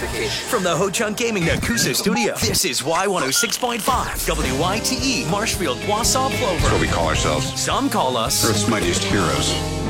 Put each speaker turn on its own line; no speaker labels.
notification.
From the Ho-Chunk Gaming Nakusa studio, this is Y106.5, WYTE, Marshfield, Wausau, Plover.
That's what we call ourselves.
Some call us
Earth's mightiest heroes.